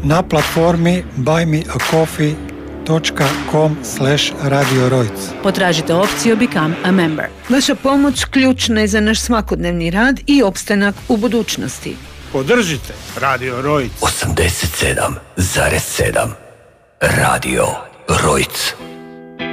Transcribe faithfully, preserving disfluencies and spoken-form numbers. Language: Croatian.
na platformi buy me a coffee dot com slash radio rojc. Potražite opciju Become a Member. Vaša pomoć ključna je za naš svakodnevni rad i opstanak u budućnosti. Podržite Radio Rojc. osamdeset sedam zarez sedam Radio Rojc.